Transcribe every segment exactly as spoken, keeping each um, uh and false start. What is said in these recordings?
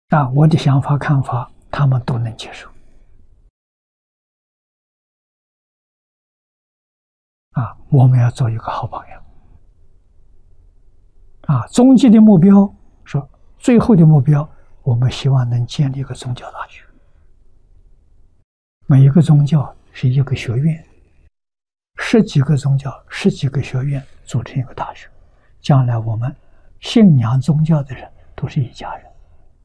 啊，我的想法看法，他们都能接受。啊，我们要做一个好榜样。啊，终极的目标说，最后的目标，我们希望能建立一个宗教大学。每一个宗教是一个学院，十几个宗教，十几个学院组成一个大学，将来我们信仰宗教的人都是一家人。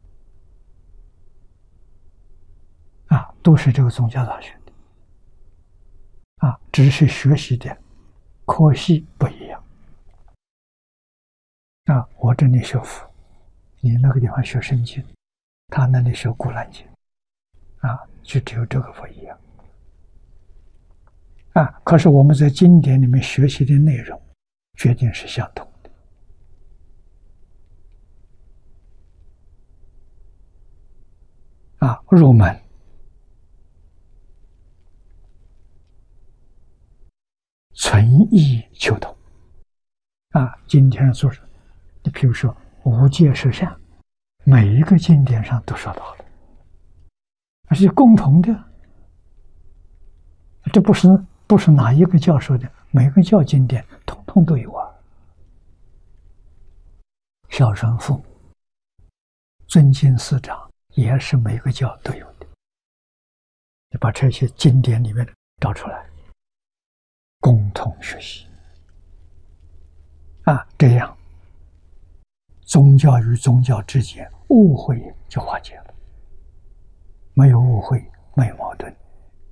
啊，都是这个宗教大学的。啊，只是学习的科系不一样。啊，我这里学佛，你那个地方学圣经，他那里学古兰经，啊，就只有这个不一样。啊，可是我们在经典里面学习的内容，决定是相同的。啊，入门存意求同。啊，今天说是，你比如说无戒十善，每一个经典上都说到了，而且共同的，这不是不是哪一个教说的，每个教经典统统都有啊。孝顺父母，尊敬师长，也是每个教都有的。你把这些经典里面找出来，共同学习。啊，这样宗教与宗教之间误会就化解了，没有误会，没有矛盾。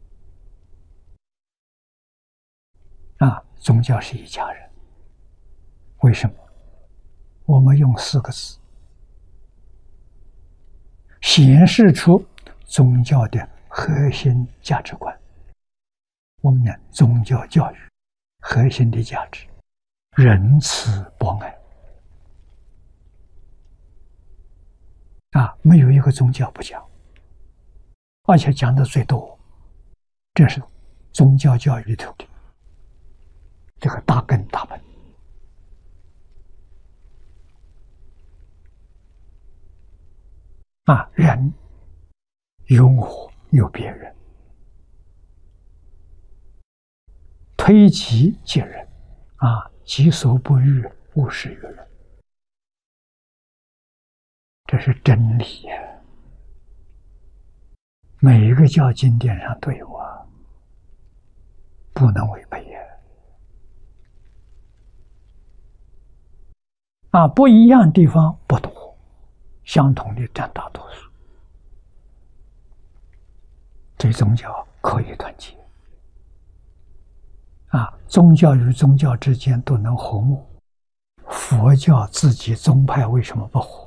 啊，宗教是一家人。为什么？我们用四个字显示出宗教的核心价值观。我们讲宗教教育核心的价值，仁慈博爱。啊，没有一个宗教不讲，而且讲的最多，这是宗教教育里头的这个大根大本。啊，人有我有别人，推己及人，啊，己所不欲，勿施于人。这是真理呀，每一个教经典上都有啊，不能违背呀。啊，不一样地方不多，相同的占大多数。这宗教可以团结。啊，宗教与宗教之间都能和睦，佛教自己宗派为什么不和？